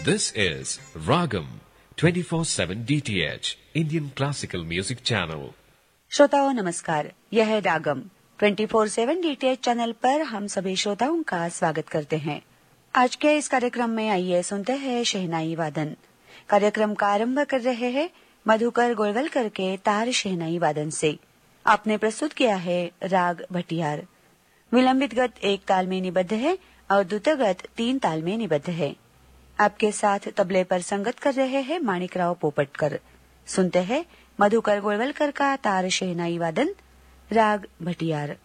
This is Ragam 24/7 DTH Indian Classical Music Channel. श्रोताओं नमस्कार, यह है रागम 24/7 DTH चैनल पर हम सभी श्रोताओं का स्वागत करते हैं। आज के इस कार्यक्रम में आइए सुनते हैं शहनाई वादन। कार्यक्रम का आरंभ कर रहे हैं मधुकर गोलवलकर के तार शहनाई वादन से। आपने प्रस्तुत किया है राग भटियार। विलंबित गत एक ताल में निबद्ध है और द्रुत गत 3 ताल में निबद्ध है। आपके साथ तबले पर संगत कर रहे हैं माणिकराव पोपटकर। सुनते हैं मधुकर गोलवलकर का तार शहनाई वादन, राग भटियार।